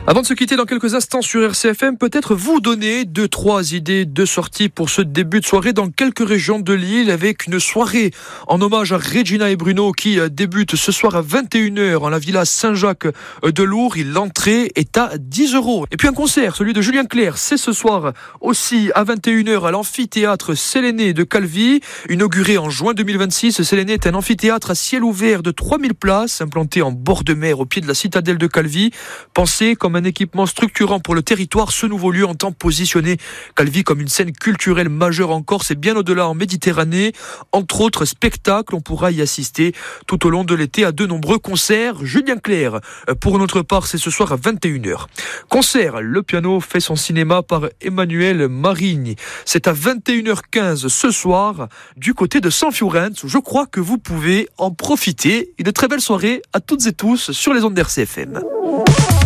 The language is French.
Avant de se quitter dans quelques instants sur RCFM, peut-être vous donner 2-3 idées de sortie pour ce début de soirée dans quelques régions de l'île, avec une soirée en hommage à Regina et Bruno qui débute ce soir à 21h en la Villa Saint-Jacques de Lourdes. L'entrée est à 10 €. Et puis un concert, celui de Julien Clerc, c'est ce soir aussi à 21h à l'amphithéâtre Séléné de Calvi. Inauguré en juin 2026, Séléné est un amphithéâtre à ciel ouvert de 3000 places, implanté en bord de mer au pied de la citadelle de Calvi. Pensé comme un équipement structurant pour le territoire, ce nouveau lieu entend positionner Calvi comme une scène culturelle majeure en Corse et bien au-delà en Méditerranée. Entre autres spectacles, on pourra y assister tout au long de l'été à de nombreux concerts. Julien Clerc, pour notre part, c'est ce soir à 21h. Concert, le piano fait son cinéma par Emmanuel Marigny. C'est à 21h15 ce soir du côté de San Fiorenzo. Je crois que vous pouvez en profiter. Une très belle soirée à toutes et tous sur les ondes d'RCFM.